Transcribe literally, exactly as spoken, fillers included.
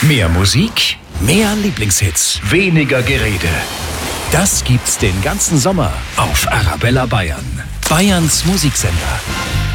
Mehr Musik, mehr Lieblingshits, weniger Gerede. Das gibt's den ganzen Sommer auf Arabella Bayern. Bayerns Musiksender.